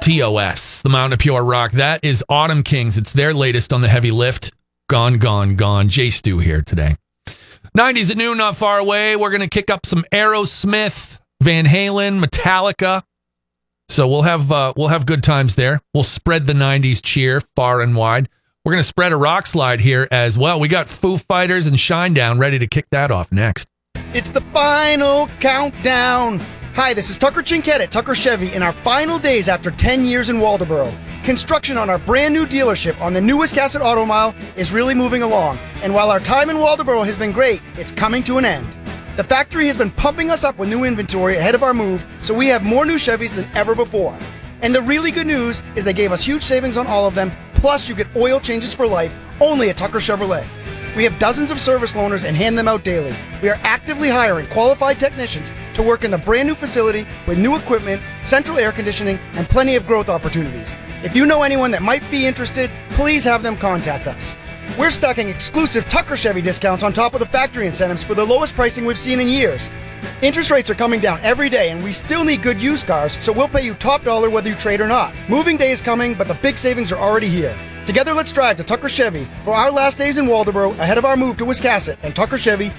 TOS, the Mountain of Pure Rock. That is Autumn Kings. It's their latest on the heavy lift. Gone, gone, gone. Jay Stu here today. 90s at noon, not far away. We're going to kick up some Aerosmith, Van Halen, Metallica. So we'll have good times there. We'll spread the 90s cheer far and wide. We're going to spread a rock slide here as well. We got Foo Fighters and Shinedown ready to kick that off next. It's the final countdown. Hi, this is Tucker Chinkett at Tucker Chevy in our final days after 10 years in Waldoboro. Construction on our brand new dealership on the new Wiscasset Auto Mile is really moving along. And while our time in Waldoboro has been great, it's coming to an end. The factory has been pumping us up with new inventory ahead of our move, so we have more new Chevys than ever before. And the really good news is they gave us huge savings on all of them, plus you get oil changes for life only at Tucker Chevrolet. We have dozens of service loaners and hand them out daily. We are actively hiring qualified technicians to work in the brand new facility with new equipment, central air conditioning, and plenty of growth opportunities. If you know anyone that might be interested, please have them contact us. We're stacking exclusive Tucker Chevy discounts on top of the factory incentives for the lowest pricing we've seen in years. Interest rates are coming down every day, and we still need good used cars, so we'll pay you top dollar whether you trade or not. Moving day is coming, but the big savings are already here. Together, let's drive to Tucker Chevy for our last days in Waldoboro ahead of our move to Wiscasset and Tucker Chevy